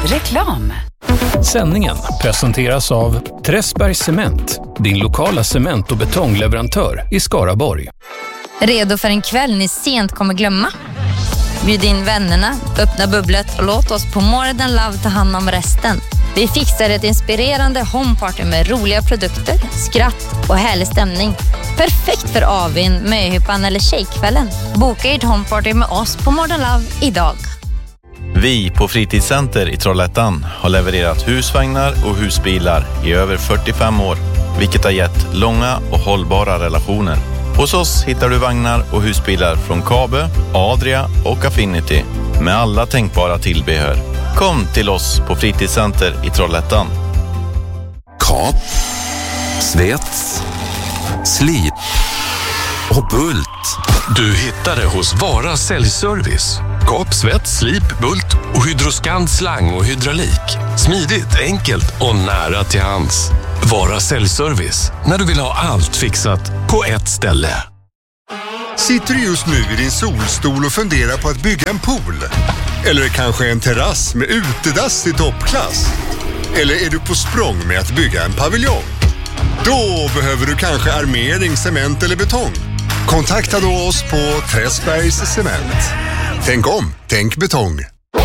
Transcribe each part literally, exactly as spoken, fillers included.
Reklam. Sändningen presenteras av Träsbergs Cement, din lokala cement- och betongleverantör i Skaraborg. Redo för en kväll ni sent kommer glömma? Bjud in vännerna, öppna bubblet och låt oss på More Than Love ta hand om resten. Vi fixar ett inspirerande homeparty med roliga produkter, skratt och härlig stämning. Perfekt för avin, möhippan eller tjejkvällen. Boka ert homeparty med oss på More Than Love idag. Vi på Fritidscenter i Trollhättan har levererat husvagnar och husbilar i över fyrtiofem år, vilket har gett långa och hållbara relationer. Hos oss hittar du vagnar och husbilar från Kabe, Adria och Affinity med alla tänkbara tillbehör. Kom till oss på Fritidscenter i Trollhättan. Kap, svets, slip och bult. Du hittar det hos Vara Säljservice. Kap, svets, slip, bult och Hydroskand slang och hydraulik. Smidigt, enkelt och nära till hands. Vara Säljservice. När du vill ha allt fixat på ett ställe. Sitter du just nu i din solstol och funderar på att bygga en pool? Eller kanske en terrass med utedass i toppklass? Eller är du på språng med att bygga en paviljong? Då behöver du kanske armering, cement eller betong. Kontakta då oss på Träsbergs Cement. Tänk om, tänk betong.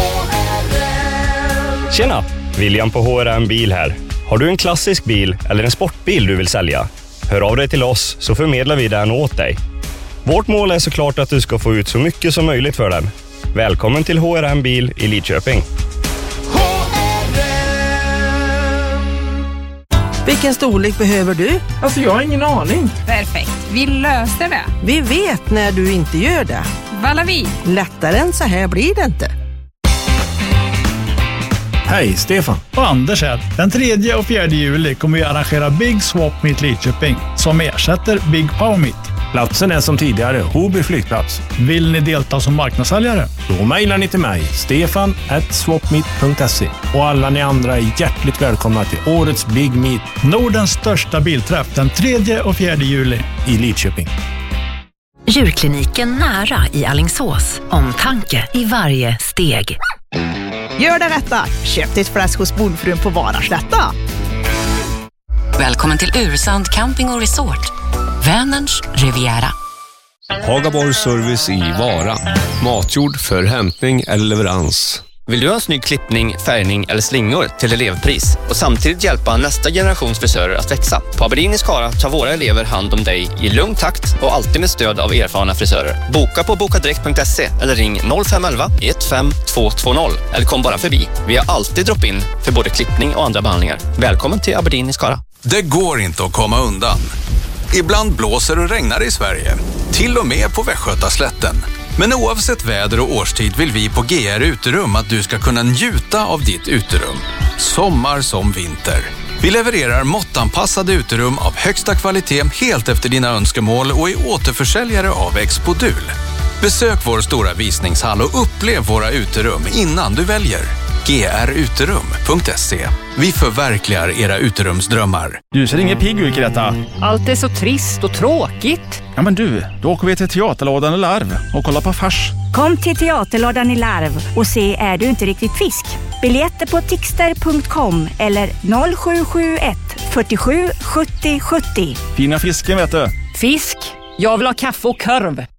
Tjena, William på H R M Bil här. Har du en klassisk bil eller en sportbil du vill sälja? Hör av dig till oss så förmedlar vi den åt dig. Vårt mål är såklart att du ska få ut så mycket som möjligt för den. Välkommen till H R M Bil i Lidköping. Vilken storlek behöver du? Alltså jag har ingen aning. Perfekt, vi löser det. Vi vet när du inte gör det. Valavi. Lättare än så här blir det inte. Hej, Stefan. Och Anders här. Den tredje och fjärde juli kommer vi arrangera Big Swap Meet Lidköping som ersätter Big Power Meet. Platsen är som tidigare, Hoby flygplats. Vill ni delta som marknadssäljare? Då mejlar ni till mig, stefan at swapmeet punkt se. Och alla ni andra är hjärtligt välkomna till årets Big Meet. Nordens största bilträff den tredje och fjärde juli i Lidköping. Djurkliniken nära i Alingsås. Omtanke i varje steg. Gör det rätta. Köp ditt fläsk hos Bondfrun på Varaslätta. Välkommen till Ursand Camping och Resort. Vänerns Riviera. Hagaborg Service i Vara. Matjord för hämtning eller leverans. Vill du ha en snygg klippning, färgning eller slingor till elevpris och samtidigt hjälpa nästa generations frisörer att växa? På Aberdeen i Skara tar våra elever hand om dig i lugn takt och alltid med stöd av erfarna frisörer. Boka på bokadirekt punkt se eller ring noll fem ett ett ett fem två två noll eller kom bara förbi. Vi har alltid drop-in för både klippning och andra behandlingar. Välkommen till Aberdeen i Skara. Det går inte att komma undan. Ibland blåser och regnar i Sverige, till och med på Västgötaslätten. Men oavsett väder och årstid vill vi på G R Uterum att du ska kunna njuta av ditt uterum. Sommar som vinter. Vi levererar måttanpassade uterum av högsta kvalitet helt efter dina önskemål och är återförsäljare av Expodul. Besök vår stora visningshall och upplev våra uterum innan du väljer. G R uterum punkt se. Vi förverkligar era uterumsdrömmar. Du ser ingen pigg ut, Greta. Allt är så trist och tråkigt. Ja men du, då åker vi till Teaterlådan i Larv och kollar på fars. Kom till Teaterlådan i Larv och se Är du inte riktigt fisk? Biljetter på tixter punkt com eller noll sju sju ett fyrtiosju sjuttio sjuttio. Fina fisken vet du. Fisk? Jag vill ha kaffe och korv.